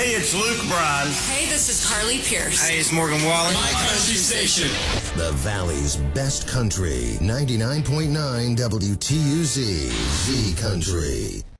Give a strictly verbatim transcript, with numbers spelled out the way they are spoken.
Hey, it's Luke Bryan. Hey, this is Carly Pierce. Hey, it's Morgan Wallen. My country station. The Valley's best country. ninety-nine point nine W T U Z. Z Country.